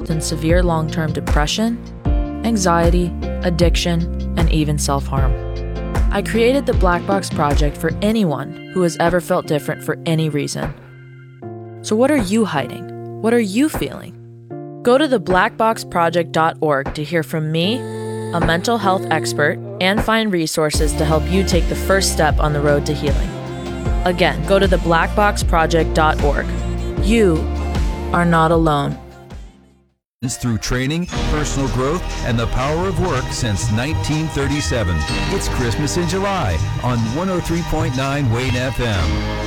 in severe long-term depression, anxiety, addiction, and even self-harm. I created the Black Box Project for anyone who has ever felt different for any reason. So what are you hiding? What are you feeling? Go to theblackboxproject.org to hear from me, a mental health expert, and find resources to help you take the first step on the road to healing. Again, go to theblackboxproject.org. You are not alone. Through training, personal growth, and the power of work since 1937. It's Christmas in July on 103.9 Wayne FM.